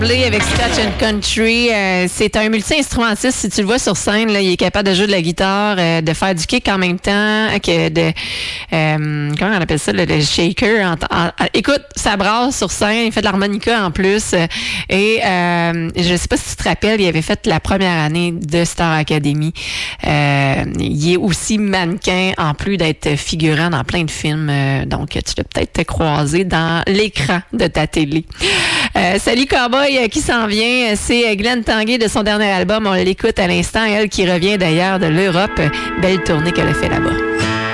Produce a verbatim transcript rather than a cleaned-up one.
Play avec Scratch and Country, euh, c'est un multi-instrumentiste. Si tu le vois sur scène, là, il est capable de jouer de la guitare, euh, de faire du kick en même temps que de euh, comment on appelle ça, le, le shaker. En, en, en, écoute, ça brasse sur scène, il fait de l'harmonica en plus. Euh, et euh, je sais pas si tu te rappelles, il avait fait la première année de Star Academy. Euh, il est aussi mannequin en plus d'être figurant dans plein de films. Euh, donc, tu l'as peut-être croisé dans l'écran de ta télé. Euh, salut Cowboy, qui s'en vient, c'est Glenn Tanguay de son dernier album. On l'écoute à l'instant, elle qui revient d'ailleurs de l'Europe. Belle tournée qu'elle a fait là-bas.